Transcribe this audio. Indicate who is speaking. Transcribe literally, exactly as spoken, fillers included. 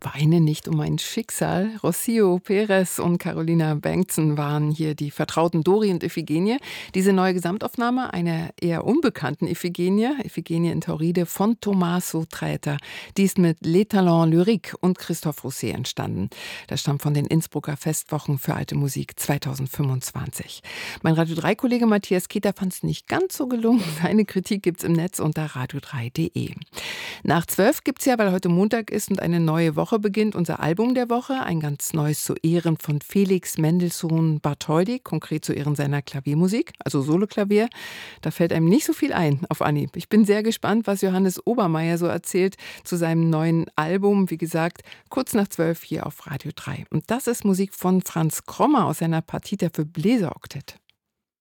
Speaker 1: Weine nicht um mein Schicksal. Rocio Perez und Carolina Bengtson waren hier die vertrauten Dori und Iphigenie. Diese neue Gesamtaufnahme einer eher unbekannten Iphigenie, Iphigenie in Tauride von Tommaso Traetta. Die ist mit Les Talents Lyriques und Christophe Rousset entstanden. Das stammt von den Innsbrucker Festwochen für alte Musik zweitausendfünfundzwanzig. Mein Radio drei Kollege Matthias Keter fand es nicht ganz so gelungen. Seine Kritik gibt's im Netz unter radio drei punkt de. Nach zwölf gibt's ja, weil heute Montag ist und eine neue Woche beginnt, unser Album der Woche. Ein ganz neues zu Ehren von Felix Mendelssohn Bartholdy, konkret zu Ehren seiner Klaviermusik, also Soloklavier. Da fällt einem nicht so viel ein auf Anhieb. Ich bin sehr gespannt, was Johannes Obermeier so erzählt zu seinem neuen Album. Wie gesagt, kurz nach zwölf hier auf Radio drei. Und das ist Musik von Franz Krommer aus seiner Partita für Bläseroktett.